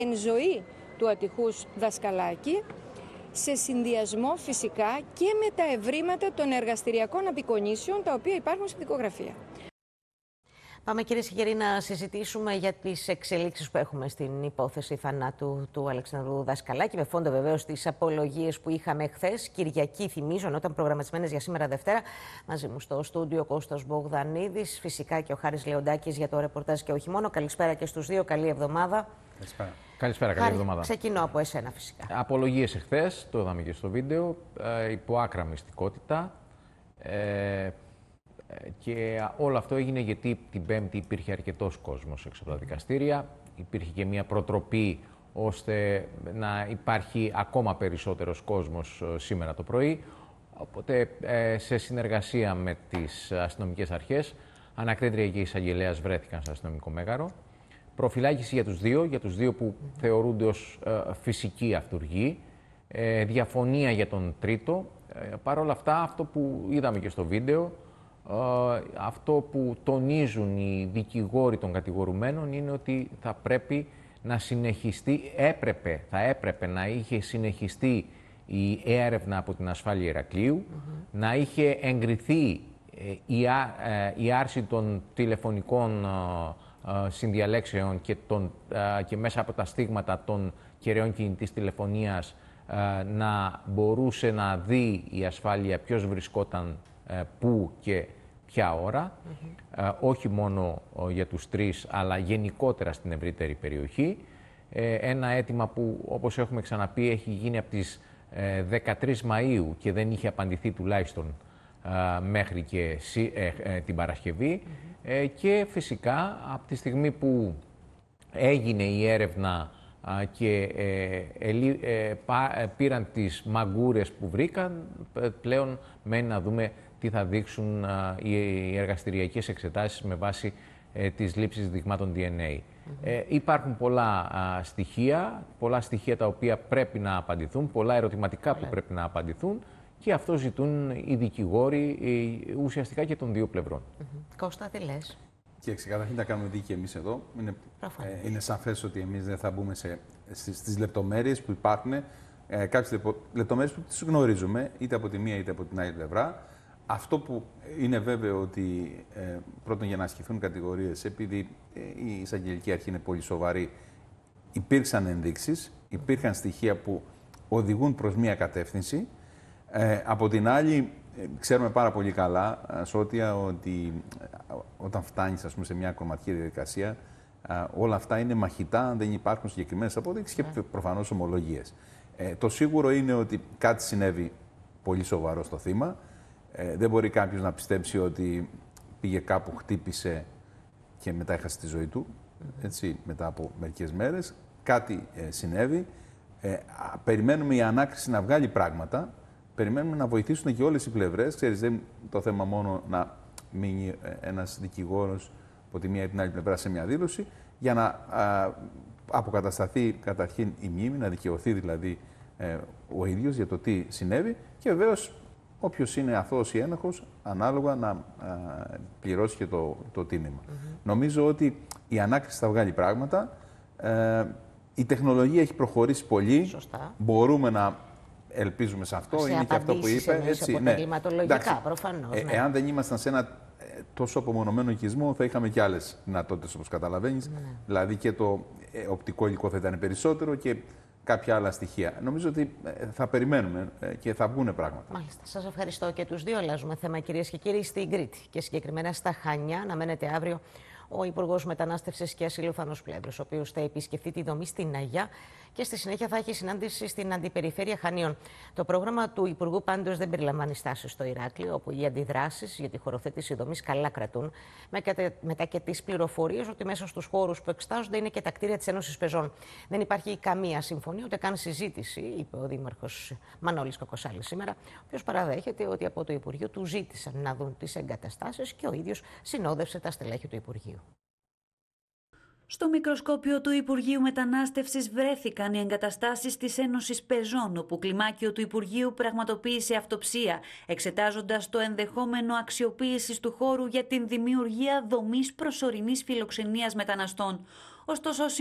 Την ζωή του ατυχούς δασκαλάκη, σε συνδυασμό φυσικά και με τα ευρήματα των εργαστηριακών απεικονίσεων τα οποία υπάρχουν στη δικογραφία. Πάμε, κυρίες και κύριοι, να συζητήσουμε για τις εξελίξεις που έχουμε στην υπόθεση θανάτου του Αλεξανδρού Δασκαλάκη, με φόντο βεβαίως τις απολογίες που είχαμε χθες. Κυριακή, θυμίζω, ενώ ήταν προγραμματισμένες για σήμερα Δευτέρα. Μαζί μου στο στούντιο Κώστας Μπογδανίδης, φυσικά και ο Χάρης Λεοντάκης για το ρεπορτάζ και όχι μόνο. Καλησπέρα και στους δύο, καλή εβδομάδα. Καλησπέρα, καλή εβδομάδα. Ξεκινώ από εσένα, φυσικά. Απολογίες εχθές, το είδαμε και στο βίντεο, υπό άκρα μυστικότητα. Και όλο αυτό έγινε γιατί την Πέμπτη υπήρχε αρκετός κόσμος έξω από τα δικαστήρια. Υπήρχε και μια προτροπή ώστε να υπάρχει ακόμα περισσότερος κόσμος σήμερα το πρωί. Οπότε, σε συνεργασία με τις αστυνομικές αρχές, ανακρίτρια και εισαγγελέας βρέθηκαν στο αστυνομικό μέγαρο. Προφυλάκηση για τους δύο που θεωρούνται ως φυσικοί αυτουργοί. Διαφωνία για τον τρίτο. Παρ' όλα αυτά, αυτό που είδαμε και στο βίντεο, αυτό που τονίζουν οι δικηγόροι των κατηγορουμένων είναι ότι θα πρέπει να συνεχιστεί, θα έπρεπε να είχε συνεχιστεί η έρευνα από την ασφάλεια Ηρακλείου, να είχε εγκριθεί η άρση των τηλεφωνικών συνδιαλέξεων και μέσα από τα στίγματα των κεραιών κινητής τηλεφωνίας να μπορούσε να δει η ασφάλεια ποιος βρισκόταν πού και ποια ώρα, όχι μόνο για τους τρεις, αλλά γενικότερα στην ευρύτερη περιοχή. Ένα αίτημα που, όπως έχουμε ξαναπεί, έχει γίνει από τις 13 Μαΐου και δεν είχε απαντηθεί τουλάχιστον μέχρι και την Παρασκευή. Και φυσικά, από τη στιγμή που έγινε η έρευνα και πήραν τις μαγκούρες που βρήκαν, πλέον μένει να δούμε τι θα δείξουν οι εργαστηριακές εξετάσεις με βάση τις λήψεις δειγμάτων DNA. Υπάρχουν πολλά στοιχεία τα οποία πρέπει να απαντηθούν, πολλά ερωτηματικά που πρέπει να απαντηθούν και αυτό ζητούν οι δικηγόροι ουσιαστικά και των δύο πλευρών. Κώστα, τι λες? Και καταρχήν τα κάνουμε δίκαιοι εμείς εδώ. Είναι σαφές ότι εμείς δεν θα μπούμε στις λεπτομέρειες που υπάρχουν. Κάποιες λεπτομέρειες που τις γνωρίζουμε, είτε από τη μία είτε από την άλλη πλευρά. Αυτό που είναι βέβαιο ότι πρώτον, για να ασκηθούν κατηγορίες, επειδή η εισαγγελική αρχή είναι πολύ σοβαρή, υπήρξαν ενδείξεις, υπήρχαν στοιχεία που οδηγούν προς μία κατεύθυνση. Από την άλλη, ξέρουμε πάρα πολύ καλά, Σώτια, ότι όταν φτάνεις, ας πούμε, σε μια κομματική διαδικασία, όλα αυτά είναι μαχητά αν δεν υπάρχουν συγκεκριμένες αποδείξεις και προφανώς ομολογίες. Το σίγουρο είναι ότι κάτι συνέβη πολύ σοβαρό στο θύμα. Δεν μπορεί κάποιος να πιστέψει ότι πήγε κάπου, χτύπησε και μετά έχασε τη ζωή του, έτσι, μετά από μερικές μέρες. Κάτι συνέβη. Περιμένουμε η ανάκριση να βγάλει πράγματα. Περιμένουμε να βοηθήσουν και όλες οι πλευρές. Ξέρεις, δεν είναι το θέμα μόνο να μείνει ένας δικηγόρος από τη μία ή την άλλη πλευρά σε μια δήλωση, για να αποκατασταθεί καταρχήν η μνήμη, να δικαιωθεί δηλαδή ο ίδιος για το τι συνέβη και βεβαίως όποιος είναι αθώος ή ένοχος, ανάλογα να πληρώσει και το τίμημα. Νομίζω ότι η ανάκριση θα βγάλει πράγματα. Η τεχνολογία έχει προχωρήσει πολύ. Σωστά. Μπορούμε να ελπίζουμε σε αυτό. Είναι και αυτό που είπε. Έτσι, ναι. Κλιματολογικά, προφανώς. Ναι. Εάν δεν ήμασταν σε ένα τόσο απομονωμένο οικισμό, θα είχαμε και άλλες δυνατότητες, όπως καταλαβαίνεις. Ναι. Δηλαδή και το οπτικό υλικό θα ήταν περισσότερο και κάποια άλλα στοιχεία. Νομίζω ότι θα περιμένουμε και θα βγουν πράγματα. Μάλιστα. Σας ευχαριστώ και τους δύο. Αλλάζουμε θέμα, κυρίες και κύριοι, στην Κρήτη και συγκεκριμένα στα Χανιά. Να μένετε αύριο ο Υπουργός Μετανάστευσης και Ασύλου Θάνος Πλεύρος, ο οποίος θα επισκεφτεί τη δομή στην Αγιά και στη συνέχεια θα έχει συνάντηση στην Αντιπεριφέρεια Χανίων. Το πρόγραμμα του Υπουργού πάντως δεν περιλαμβάνει στάσεις στο Ηράκλειο, όπου οι αντιδράσεις για τη χωροθέτηση δομής καλά κρατούν, μετά και τις πληροφορίες ότι μέσα στους χώρους που εξετάζονται είναι και τα κτίρια της Ένωσης Πεζών. Δεν υπάρχει καμία συμφωνία, ούτε καν συζήτηση, είπε ο Δήμαρχος Μανώλης Κοκοσάλης σήμερα, ο οποίος παραδέχεται ότι από το Υπουργείο του ζήτησαν να δουν τις εγκαταστάσεις και ο ίδιος συνόδευσε τα στελέχη του Υπουργείου. Στο μικροσκόπιο του Υπουργείου Μετανάστευσης βρέθηκαν οι εγκαταστάσεις της Ένωσης Πεζών, όπου κλιμάκιο του Υπουργείου πραγματοποίησε αυτοψία, εξετάζοντας το ενδεχόμενο αξιοποίησης του χώρου για την δημιουργία δομής προσωρινής φιλοξενίας μεταναστών. Ωστόσο,